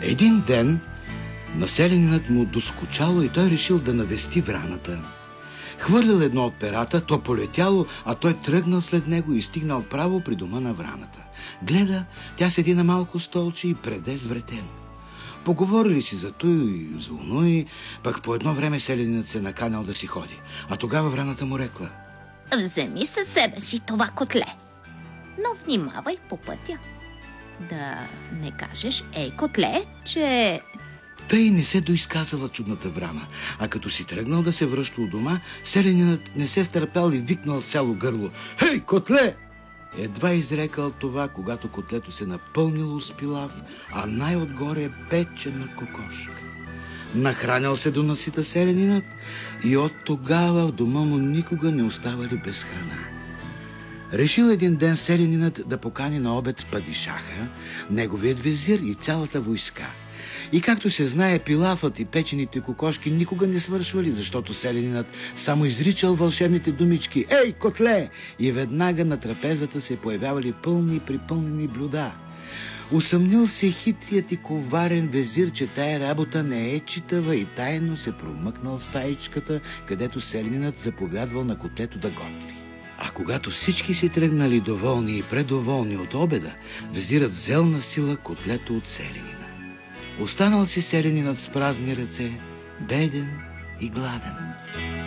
Един ден на селянинът му доскучало и той решил да навести враната. Хвърлил едно от перата, то полетяло, а той тръгнал след него и стигнал право при дома на враната. Гледа, тя седи на малко столче и преде с вретено. Поговорили си за той и за оной, пък по едно време селянинът се наканял да си ходи. А тогава враната му рекла: вземи със себе си това котле, но внимавай по пътя. Да не кажеш, ей, котле, че... Тъй не се доизказала чудната врана, а като си тръгнал да се връща у дома, селянинът не се стърпял и викнал с цяло гърло: хей, котле! Едва изрекал това, когато котлето се напълнило с пилав, а най-отгоре печена кокошка. Нахранял се до насита селянинът и от тогава в дома му никога не оставали без храна. Решил един ден селянинът да покани на обед падишаха, неговият везир и цялата войска. И както се знае, пилафът и печените кокошки никога не свършвали, защото селянинът само изричал вълшебните думички: ей, котле! И веднага на трапезата се появявали пълни и припълнени блюда. Усъмнил се хитрият и коварен везир, че тая работа не е читава, и тайно се промъкнал в стаичката, където селянинът заповядвал на котлето да готви. А когато всички си тръгнали доволни и предоволни от обеда, везирът взел на сила котлето от селянина. Останал си селянинът с празни ръце, беден и гладен.